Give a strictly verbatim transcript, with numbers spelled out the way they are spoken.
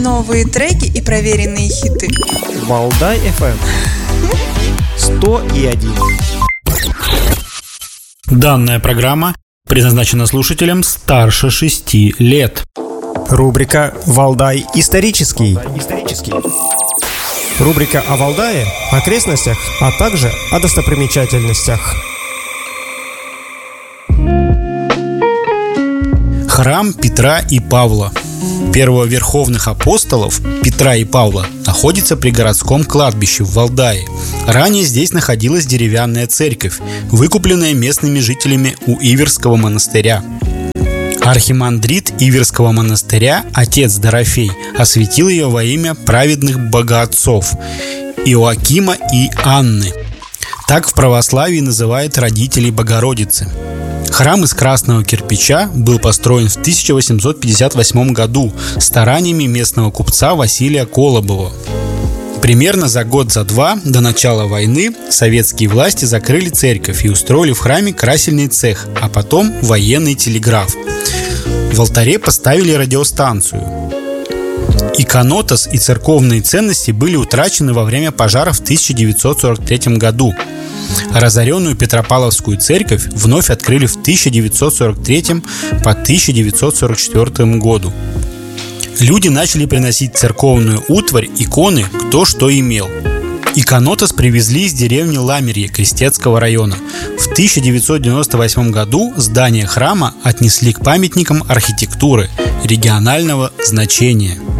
Новые треки и проверенные хиты. Валдай эф эм сто и один. Данная программа предназначена слушателям старше шести лет. Рубрика «Валдай исторический». Исторический. Рубрика о Валдае, окрестностях, а также о достопримечательностях. Храм Петра и Павла. Первого верховных апостолов Петра и Павла находится при городском кладбище в Валдае. Ранее здесь находилась деревянная церковь, выкупленная местными жителями у Иверского монастыря. Архимандрит Иверского монастыря, отец Дорофей, осветил ее во имя праведных богоотцов Иоакима и Анны. Так в православии называют родителей Богородицы. Храм из красного кирпича был построен в тысяча восемьсот пятьдесят восьмом году стараниями местного купца Василия Колобова. Примерно за год за два до начала войны советские власти закрыли церковь и устроили в храме красильный цех, а потом военный телеграф. В алтаре поставили радиостанцию. Иконотас и церковные ценности были утрачены во время пожара в тысяча девятьсот сорок третьем году. Разоренную Петропавловскую церковь вновь открыли в тысяча девятьсот сорок третьем по тысяча девятьсот сорок четвёртом году. Люди начали приносить церковную утварь, иконы, кто что имел. Иконотас привезли из деревни Ламерье Крестецкого района. В тысяча девятьсот девяносто восьмом году здание храма отнесли к памятникам архитектуры регионального значения.